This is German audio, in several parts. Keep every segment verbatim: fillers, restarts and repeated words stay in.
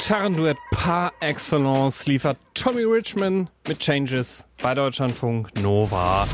Gitarrenduett par excellence liefert Tommy Richman mit Changes bei Deutschlandfunk Nova.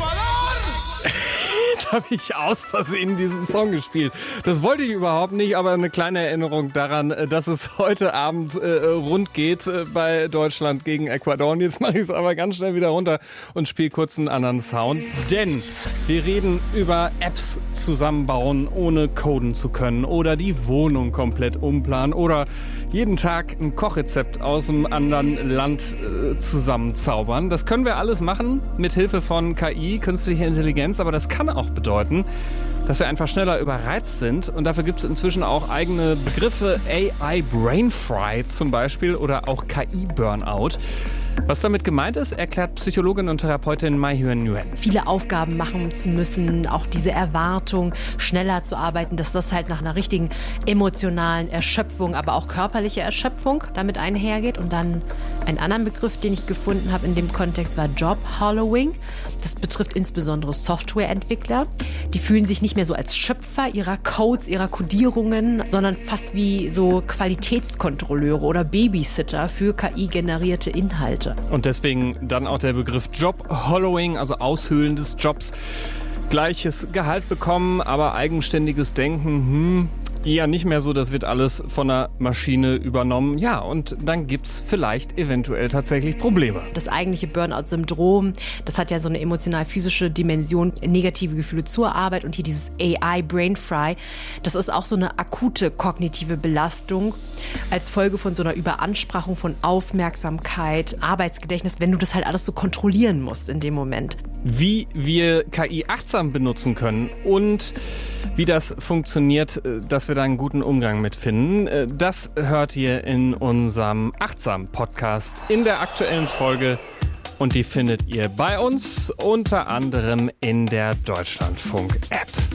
Jetzt habe ich aus Versehen diesen Song gespielt. Das wollte ich überhaupt nicht, aber eine kleine Erinnerung daran, dass es heute Abend äh, rund geht äh, bei Deutschland gegen Ecuador. Und jetzt mache ich es aber ganz schnell wieder runter und spiele kurz einen anderen Sound. Denn wir reden über Apps zusammenbauen, ohne coden zu können. Oder die Wohnung komplett umplanen. Oder jeden Tag ein Kochrezept aus einem anderen Land äh, zusammenzaubern. Das können wir alles machen mit Hilfe von K I, künstlicher Intelligenz. Aber das kann auch bedeuten, dass wir einfach schneller überreizt sind. Und dafür gibt es inzwischen auch eigene Begriffe, A I Brain Fry zum Beispiel oder auch K I-Burnout. Was damit gemeint ist, erklärt Psychologin und Therapeutin Mai Hyun Nguyen. Viele Aufgaben machen zu müssen, auch diese Erwartung, schneller zu arbeiten, dass das halt nach einer richtigen emotionalen Erschöpfung, aber auch körperlicher Erschöpfung damit einhergeht. Und dann einen anderen Begriff, den ich gefunden habe in dem Kontext, war Job Hollowing. Das betrifft insbesondere Softwareentwickler. Die fühlen sich nicht mehr so als Schöpfer ihrer Codes, ihrer Codierungen, sondern fast wie so Qualitätskontrolleure oder Babysitter für K I-generierte Inhalte. Und deswegen dann auch der Begriff Job Hollowing, also Aushöhlen des Jobs. Gleiches Gehalt bekommen, aber eigenständiges Denken, hm, eher nicht mehr so, das wird alles von der Maschine übernommen. Ja, und dann gibt's vielleicht eventuell tatsächlich Probleme. Das eigentliche Burnout-Syndrom, das hat ja so eine emotional-physische Dimension, negative Gefühle zur Arbeit und hier dieses A I Brain Fry, das ist auch so eine akute kognitive Belastung als Folge von so einer Überansprachung von Aufmerksamkeit, Arbeitsgedächtnis, wenn du das halt alles so kontrollieren musst in dem Moment. Wie wir K I achtsam benutzen können und wie das funktioniert, dass wir da einen guten Umgang mit finden, das hört ihr in unserem Achtsam-Podcast in der aktuellen Folge. Und die findet ihr bei uns unter anderem in der Deutschlandfunk-App.